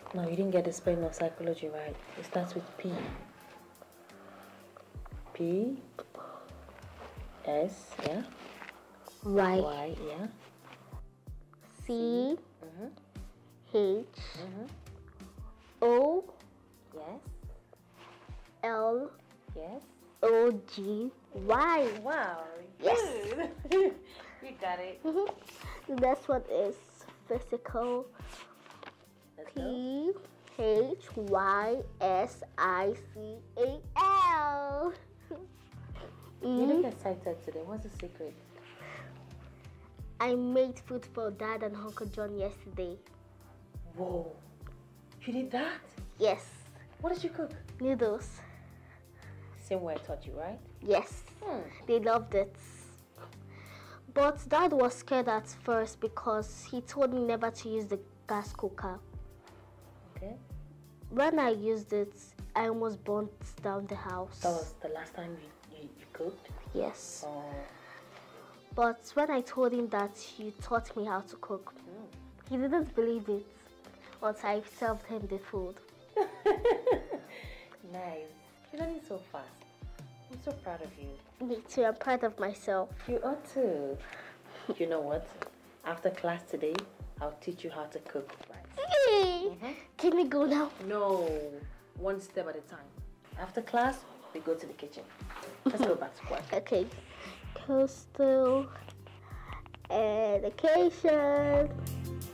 No, you didn't get the spelling of psychology right. It starts with P. P. S. Yeah. Y. Y. Yeah. C. Mm-hmm. H. Mm-hmm. O. Yes. L. Yes. O. G. Y. Wow. Yes. Good. You got it. That's what is physical. Let's P. go. H. Y. S. I. C. A. L. You look excited today. What's the secret? I made food for Dad and Uncle John yesterday. Whoa. You did that? Yes. What did you cook? Noodles. Same way I taught you, right? Yes. They loved it. But Dad was scared at first because he told me never to use the gas cooker. Okay. When I used it, I almost burnt down the house. That was the last time you cooked? Yes. Oh. But when I told him that you taught me how to cook, he didn't believe it until I served him the food. Nice. You're learning so fast. I'm so proud of you. Me too, I'm proud of myself. You ought to. You know what? After class today, I'll teach you how to cook rice. Yay! Can we go now? No, one step at a time. After class, we go to the kitchen. Let's go back to work. Okay. Coastal education.